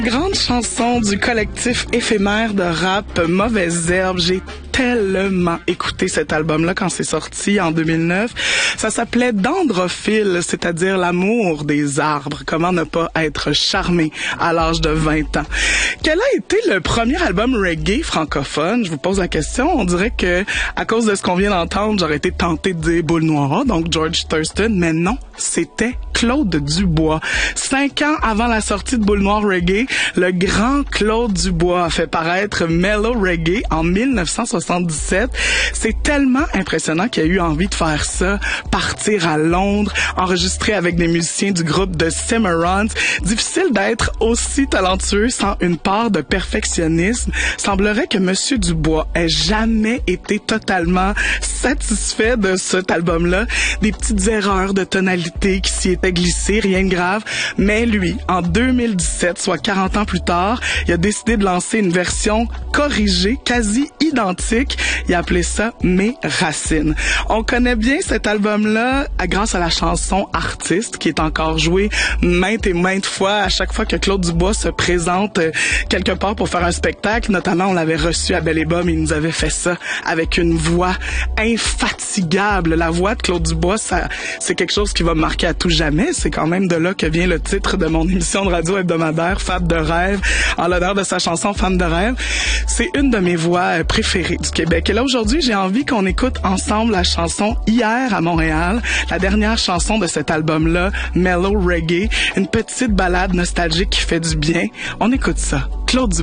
Grande chanson du collectif éphémère de rap Mauvaises Herbes. J'ai tellement écouté cet album-là quand c'est sorti en 2009. Ça s'appelait Dendrophile, c'est-à-dire l'amour des arbres. Comment ne pas être charmé à l'âge de 20 ans. Quel a été le premier album reggae francophone? Je vous pose la question. On dirait que, à cause de ce qu'on vient d'entendre, j'aurais été tenté de dire Boule Noire, donc George Thurston, mais non, c'était Claude Dubois. 5 ans avant la sortie de Boule Noire Reggae, le grand Claude Dubois a fait paraître Mellow Reggae en 1977. C'est tellement impressionnant qu'il a eu envie de faire ça, partir à Londres, enregistrer avec des musiciens du groupe de Cimarrons. Difficile d'être aussi talentueux sans une part de perfectionnisme. Semblerait que Monsieur Dubois ait jamais été totalement satisfait de cet album-là. Des petites erreurs de tonalité qui s'y étaient glissées, rien de grave. Mais lui, en 2017, soit 40 ans plus tard, il a décidé de lancer une version corrigée, quasi identique. Il a appelé ça Mes Racines. On connaît bien cet album-là grâce à la chanson Artiste, qui est encore jouée maintes et maintes fois à chaque fois que Claude Dubois se présente quelque part pour faire un spectacle. Notamment, on l'avait reçu à Belle et Bomme et il nous avait fait ça avec une voix infatigable. La voix de Claude Dubois, ça, c'est quelque chose qui va me marquer à tout jamais. C'est quand même de là que vient le titre de mon émission de radio hebdomadaire, Femme de rêve, en l'honneur de sa chanson Femme de rêve. C'est une de mes voix préférées du Québec. Et là, aujourd'hui, j'ai envie qu'on écoute ensemble la chanson Hier à Montréal, la dernière chanson de cet album-là, Mellow Reggae, une petite ballade nostalgique qui fait du bien. On écoute ça. Claude Dubois.